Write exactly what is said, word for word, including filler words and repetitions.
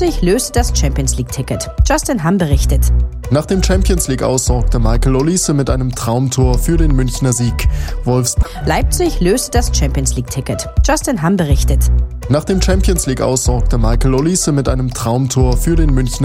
Leipzig löste das Champions-League-Ticket. Justin Hamm berichtet. Nach dem Champions-League-Aus sorgte Michael Olise mit einem Traumtor für den Münchner Sieg. Wolfsburg. Leipzig löste das Champions-League-Ticket. Justin Hamm berichtet. Nach dem Champions-League-Aus sorgte Michael Olise mit einem Traumtor für den Münchner